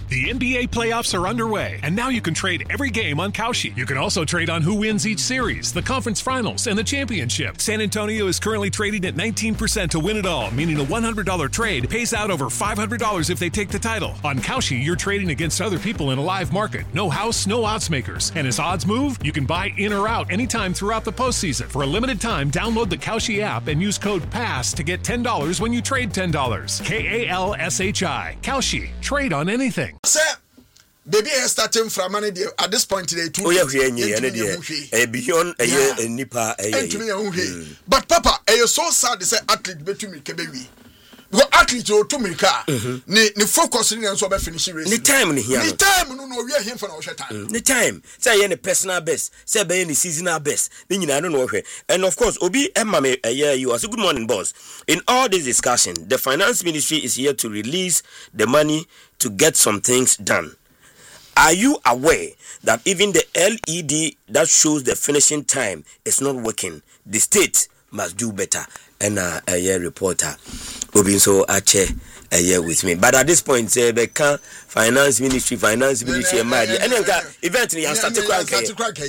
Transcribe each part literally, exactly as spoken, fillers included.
The N B A playoffs are underway, and now you can trade every game on Kalshi. You can also trade on who wins each series, the conference finals, and the championship. San Antonio is currently trading at nineteen percent to win it all, meaning a one hundred dollars trade pays out over five hundred dollars if they take the title. On Kalshi, you're trading against other people in a live market. No house, no odds makers. And as odds move, you can buy in or out anytime throughout the postseason. For a limited time, download the Kalshi app and use code PASS to get ten dollars when you trade ten dollars. K A L S H I. Kalshi. Trade on anything. Sir, baby is starting from money at this point today. Oh, yeah, yeah, yeah, yeah. Beyond a year, a nipa, a But Papa, I is so sad to say athlete between me, Kebewi. Go athlete or to me car. Ne focus in and so finishing race. The time here. The time, no, we are here for our time. The time. Say any personal best. Say by any seasonal best. Then you I don't know where. And of course, Obi Emma, a year you are. So good morning, boss. In all this discussion, the finance ministry is here to release the money to get some things done. Are you aware that even the L E D that shows the finishing time is not working? The state must do better. And uh, a year reporter will be so ache a year with me. But at this point, say the finance ministry, finance ministry, and my and then eventually I started cracking.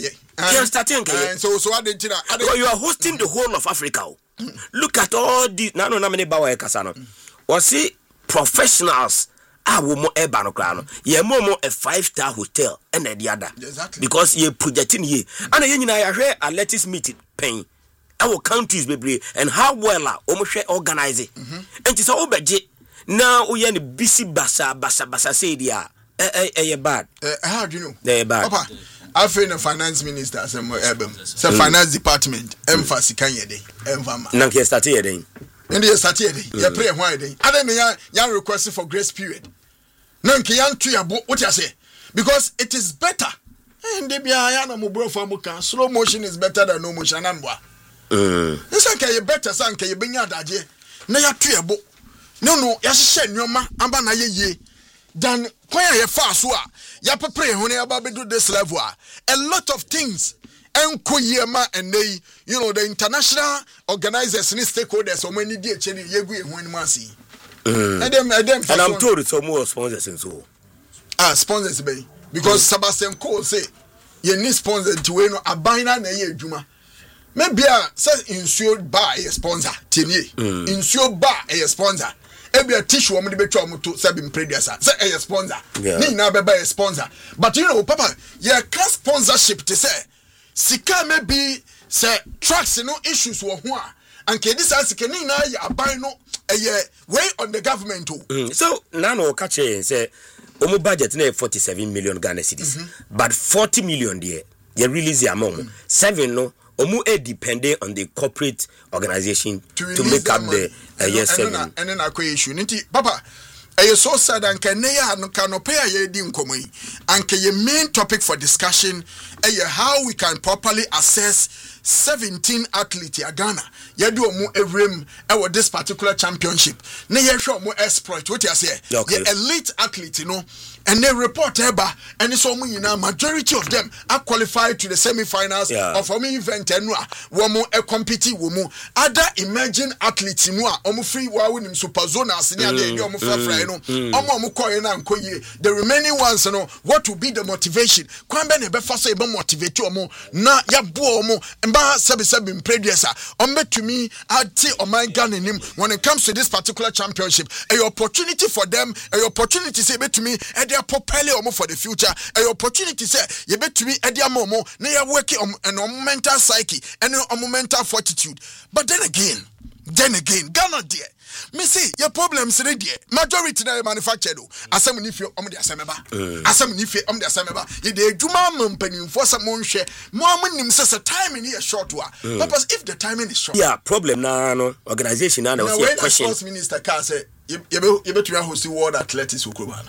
You starting so so I didn't. You are hosting the whole of Africa. Look at all these. Now, no, no, many bawa kasano. Was see professionals. Ah, we more ebano krano. Ye more more a five star hotel and the other. Exactly. Because ye projecting ye. And then you know I hear a lettuce meet paying. Our counties baby and how well are almost organize it. And it's all budget. Now we are the busy bassa bassa bassa say dia. Eh eh eh bad. Uh, how do you know? They bad. Papa, I feel the finance minister some ebem. The finance department emphasis can ye day. Emfama. Nanke start here then. And they start here day. You pray why day. And then you you request for grace period. Nanke yan to ya what you say? Because it is better. And they be a no mo bro for mo kan slow motion is better than no motion amwa. Mm. Nsa ka ye better san ka ye benya adaje na ya to ebo no no ya hye nyoma amba na ye ye dan kwan ye fa so a ya prepare ho na ya ba do this level a a lot of things enko ye ma and they you know the international organizers and stakeholders so many dey cheri ye gu e ho animu asi and them and them and I'm told it's more sponsors and so ah sponsors be because mm. Sebastian Cole say ye need sponsors to we no abina na ye adwuma. Maybe a says insured by a sponsor, Tini. Mm. Insured by a sponsor. Every a tissue woman be trying to say in predecessor. Say a sponsor. Need now be a sponsor. But you know, Papa, yeah, can sponsorship to say Sika maybe say tracks no issues were one. And can this as can now ya buy no a way on the government too. Mm. So now no catch and say Omo budget na forty-seven million Ghana cedis. Mm-hmm. But forty million there, you release the amount. Mm. Seven no. Omu e depending on the corporate organization to, to make up the uh, yes seven. And then I quite issue. Nti Papa, I so sad and can ya no canopy ye di nkomo yi. And your main topic for discussion is how we can properly assess seventeen athletes in Ghana. You do omu evrim e this particular championship. Na ye show omu exploit. What you say? Okay. The elite athletes, you know. And they report eba and so you know majority of them are qualified to the semi-finals yeah. of any event and womu e compete womu other emerging athletes no omu free wa win super zone as near the omu frafra no omu omu koye na nkoye the remaining ones no what will be the motivation kwamba na be fa so e be motivate omu na ya bo omu mba sebi sebi predecessor omu to me ati oman Ghana nim when it comes to this particular championship a opportunity for them a opportunity say be to me they are propelling omo for the future. A opportunity say you bet to me edia momo na ya work on an mental psyche and on mental fortitude. But then again, then again, Ghana dear. Me see your problems ready. Majority na manufactured. Asem ni fie om de asemeba. Asem ni fie om de asemeba. Ye de adwuma mampanin for some monhwe. Mo amonim say time in here short wa. Purpose if the timing is short. Yeah, problem na no organization na na was a question. Sports minister can say you you be you be to host world athletics ukroba.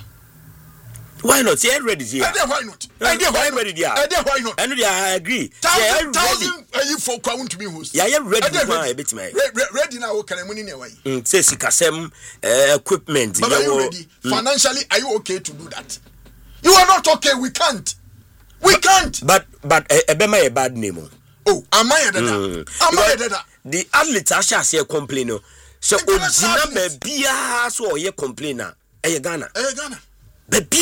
Why not? Yeah, ready here. And why not? And why ready there? And why not? And I agree. Thousand, thousand, are you for crown to be host? Yeah, yeah, ready. Ready, bit me. Ready now. Can I money away? Say sikasem equipment. But are you ready? Financially, are you okay to do that? You are not okay. We can't. We can't. But but ebema a bad name. Oh, am I a dada? Am I a dada? The athletes are just here complaining. So, Ojina be bia so ye complainer. Eh Ghana. Eh Ghana. Be